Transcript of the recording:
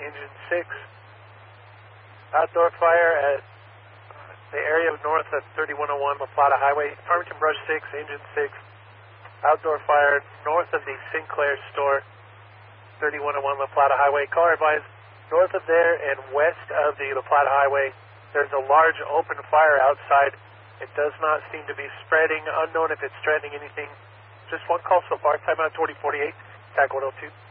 engine 6. Outdoor fire at the area north of 3101 La Plata Highway. Farmington Brush 6, engine 6. Outdoor fire north of the Sinclair store, 3101 La Plata Highway. Caller advised, north of there and west of the La Plata Highway, there's a large open fire outside. It does not seem to be spreading. Unknown if it's threatening anything. Just one call so far. Timeout 2048. Tag 102.